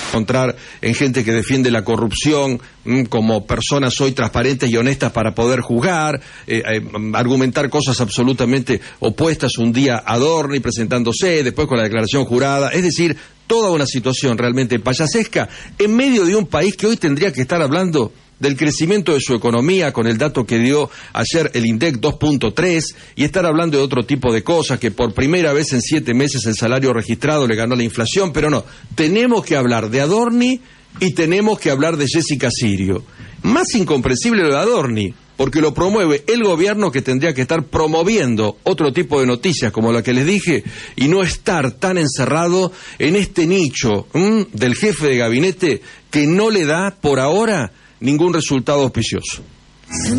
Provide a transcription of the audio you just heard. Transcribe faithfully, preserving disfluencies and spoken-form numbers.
encontrar en gente que defiende la corrupción mmm, como personas hoy transparentes y honestas para poder juzgar, eh, eh, argumentar cosas absolutamente opuestas un día a Adorni presentándose, después con la declaración jurada, es decir, toda una situación realmente payasesca en medio de un país que hoy tendría que estar hablando del crecimiento de su economía, con el dato que dio ayer el INDEC dos punto tres, y estar hablando de otro tipo de cosas, que por primera vez en siete meses el salario registrado le ganó la inflación, pero no, tenemos que hablar de Adorni y tenemos que hablar de Jessica Sirio. Más incomprensible lo de Adorni, porque lo promueve el gobierno, que tendría que estar promoviendo otro tipo de noticias como la que les dije, y no estar tan encerrado en este nicho ¿m? del jefe de gabinete que no le da por ahora ningún resultado auspicioso.